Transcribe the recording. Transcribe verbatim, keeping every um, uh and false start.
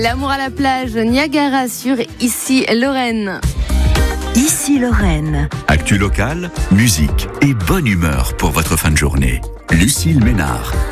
L'amour à la plage, Niagara sur Ici Lorraine. Ici Lorraine. Actu locale, musique et bonne humeur pour votre fin de journée. Lucille Ménard.